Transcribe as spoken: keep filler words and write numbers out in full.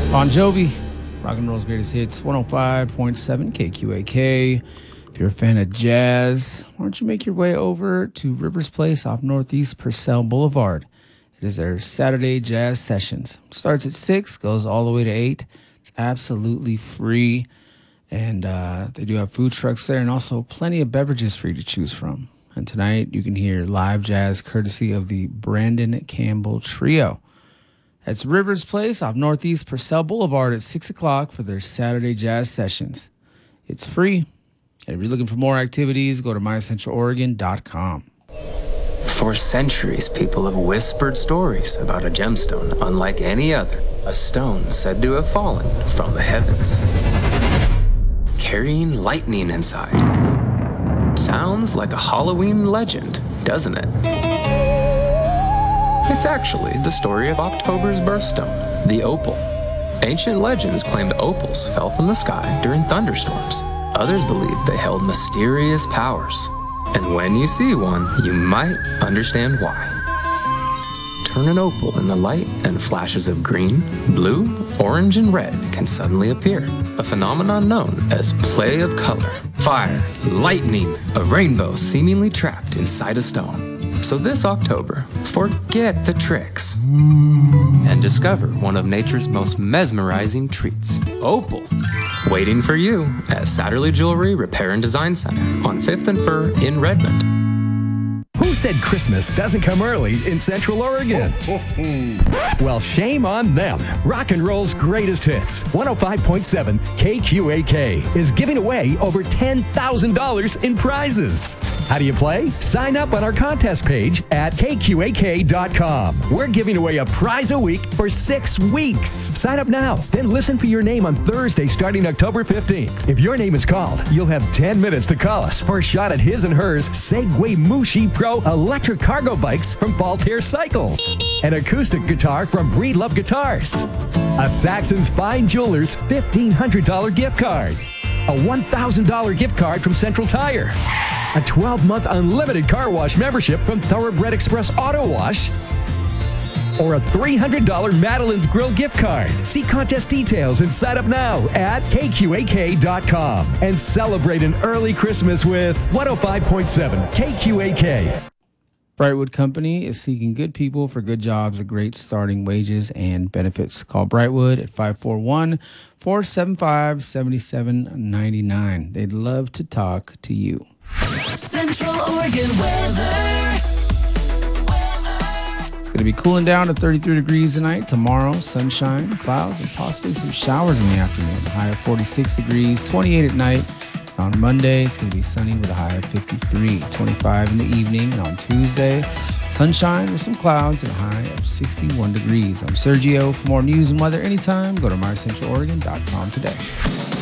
Bon Jovi, rock and roll's greatest hits, one oh five point seven K Q A K. If you're a fan of jazz, why don't you make your way over to Rivers Place off Northeast Purcell Boulevard. It is their Saturday Jazz Sessions. Starts at six, goes all the way to eight. It's absolutely free. And uh, they do have food trucks there and also plenty of beverages for you to choose from. And tonight you can hear live jazz courtesy of the Brandon Campbell Trio. That's Rivers Place off Northeast Purcell Boulevard at six o'clock for their Saturday Jazz Sessions. It's free. And if you're looking for more activities, go to my central oregon dot com. For centuries, people have whispered stories about a gemstone unlike any other, a stone said to have fallen from the heavens, carrying lightning inside. Sounds like a Halloween legend, doesn't it? It's actually the story of October's birthstone, the opal. Ancient legends claimed opals fell from the sky during thunderstorms. Others believed they held mysterious powers. And when you see one, you might understand why. Turn an opal in the light and flashes of green, blue, orange, and red can suddenly appear. A phenomenon known as play of color, fire, lightning, a rainbow seemingly trapped inside a stone. So this October, forget the tricks and discover one of nature's most mesmerizing treats, opal. Waiting for you at Satterley Jewelry Repair and Design Center on fifth and Fir in Redmond. Who said Christmas doesn't come early in Central Oregon? Well, shame on them. Rock and roll's greatest hits, one oh five point seven K Q A K, is giving away over ten thousand dollars in prizes. How do you play? Sign up on our contest page at K Q A K dot com. We're giving away a prize a week for six weeks. Sign up now, then listen for your name on Thursday starting October fifteenth. If your name is called, you'll have ten minutes to call us for a shot at his and hers Segway Mushi Pro electric cargo bikes from Faultier Cycles, an acoustic guitar from Breed Love Guitars, a Saxon's Fine Jewelers fifteen hundred dollars gift card, a one thousand dollars gift card from Central Tire, a twelve-month unlimited car wash membership from Thoroughbred Express Auto Wash, or a three hundred dollars Madeline's Grill gift card. See contest details and sign up now at K Q A K dot com and celebrate an early Christmas with one oh five point seven K Q A K. Brightwood Company is seeking good people for good jobs at great starting wages and benefits. Call Brightwood at five four one, four seven five, seven seven nine nine. They'd love to talk to you. Central Oregon weather. It's going to be cooling down to thirty-three degrees tonight. Tomorrow, sunshine, clouds, and possibly some showers in the afternoon. High of forty-six degrees, twenty-eight at night. On Monday, it's going to be sunny with a high of fifty-three, twenty-five in the evening. And on Tuesday, sunshine with some clouds and a high of sixty-one degrees. I'm Sergio. For more news and weather anytime, go to my central oregon dot com today.